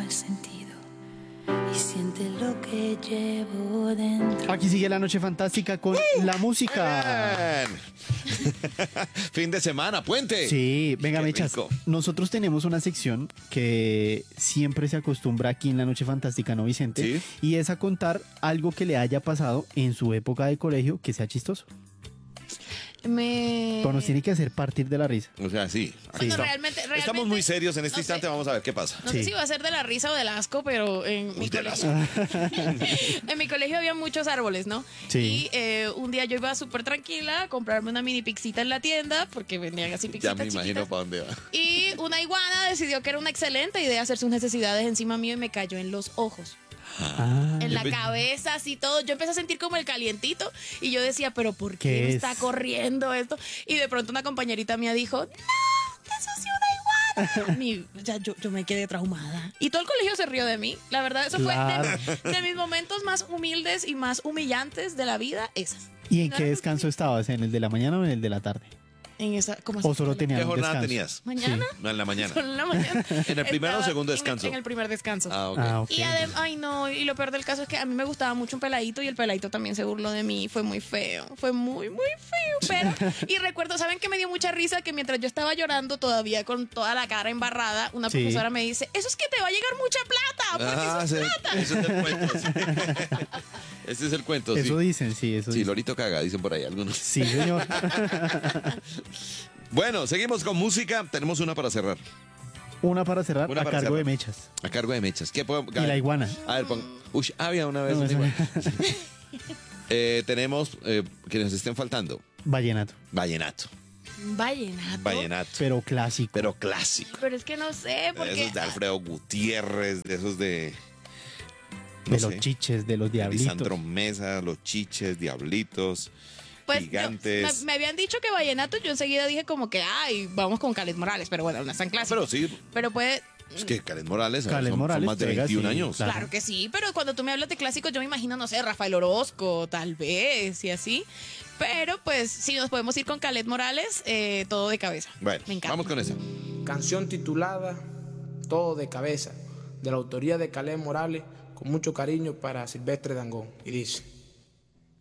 más sentido y siente lo que llevo dentro. Aquí sigue la noche fantástica con la música. Bien. Fin de semana, puente. Sí, venga, Qué Mechas. rico. Nosotros tenemos una sección que siempre se acostumbra aquí en la Noche Fantástica, ¿no, Vicente? Sí. Y es a contar algo que le haya pasado en su época de colegio que sea chistoso. Pero nos tiene que hacer partir de la risa. O sea, sí. Bueno, Está- realmente- Estamos muy serios en este no instante. sé. Vamos a ver qué pasa. No Sí. sé si va a ser de la risa o del asco, pero en mi del colegio. En mi colegio había muchos árboles, ¿no? Sí. Y un día yo iba súper tranquila a comprarme una mini pixita en la tienda, porque vendían así Ya pixitas me imagino chiquitas. para dónde va. Y una iguana decidió que era una excelente idea hacer sus necesidades encima mío y me cayó en los ojos. Ah, En la cabeza, así todo. Yo empecé a sentir como el calientito y yo decía, pero ¿por ¿Qué qué es? está corriendo esto? Y de pronto una compañerita mía dijo, ¡no! ¡Te ensució una iguana! Yo me quedé traumada. Y todo el colegio se rió de mí. La verdad, eso Claro. fue de mis momentos más humildes y más humillantes de la vida, esas. ¿Y en No qué era descanso estabas? ¿En el de la mañana o en el de la tarde? En esa, ¿cómo ¿O así? solo tenías ¿Qué un jornada descanso? tenías? ¿Mañana? No, en la mañana. Solo en la mañana. ¿En el primero o Estaba segundo en el- descanso? En el primer descanso. Ah, ok. Ah, ok. Y además, ay no, y lo peor del caso es que a mí me gustaba mucho un peladito y el peladito también se burló de mí. Fue muy feo, fue muy, muy feo. Pero, y recuerdo, ¿saben qué me dio mucha risa? Que mientras yo estaba llorando todavía con toda la cara embarrada, una Sí. profesora me dice, eso es que te va a llegar mucha plata, porque eso es plata. Ese es el cuento. Sí. Ese es el cuento, sí. Eso dicen, sí, eso Sí, dicen. Lorito caga, dicen por ahí algunos. Sí, señor. Bueno, seguimos con música. Tenemos una para cerrar. Una para cerrar Una a para cargo cerrar. de Mechas. A cargo de Mechas. ¿Qué puedo? Y la iguana. A ver, uy, había una vez. No, una eso- iguana. Tenemos que nos estén faltando. Vallenato. Vallenato. Vallenato. Vallenato. Pero clásico. Pero clásico. Pero es que no sé, De porque... esos de Alfredo Gutiérrez, de esos de. de los chiches, de los diablitos. Lisandro Mesa, los chiches, diablitos, Pues gigantes. me habían dicho que vallenato, yo enseguida dije como que, ay, vamos con Caled Morales, pero bueno, no es tan clásico. Pero sí, Pero puede... es que Karen Morales, Karen son Morales más de pega, 21 sí, años. claro. Claro que sí, pero cuando tú me hablas de clásicos, yo me imagino, no sé, Rafael Orozco, tal vez, y así. Pero pues, si nos podemos ir con Caled Morales, todo de cabeza. Bueno, Me encanta. vamos con esa. Canción titulada Todo de cabeza, de la autoría de Caled Morales, con mucho cariño para Silvestre Dangond. Y dice...